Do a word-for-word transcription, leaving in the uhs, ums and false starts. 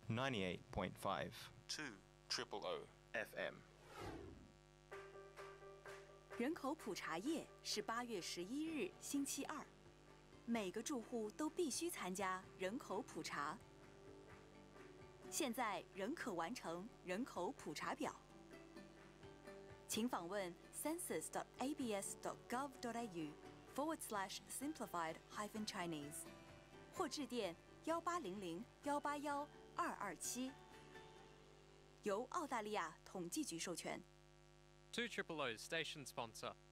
ninety-eight point five two triple O F M。 人口普查夜是八月十一日星期二，每个住户都必须参加人口普查。现在仍可完成人口普查表，请访问 census dot a b s dot gov dot a u forward slash simplified hyphen Chinese， 或致电幺八零零幺八幺二二七，由澳大利亚统计局授权。 two triple O station sponsor.